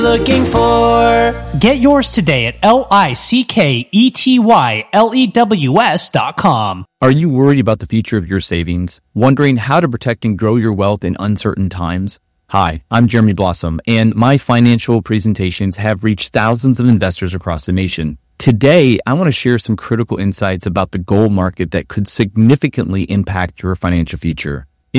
looking for. Get yours today at LICKETYLEWS.com. Are you worried about the future of your savings? Wondering how to protect and grow your wealth in uncertain times? Hi, I'm Jeremy Blossom, and my financial presentations have reached thousands of investors across the nation. Today, I want to share some critical insights about the gold market that could significantly impact your financial future.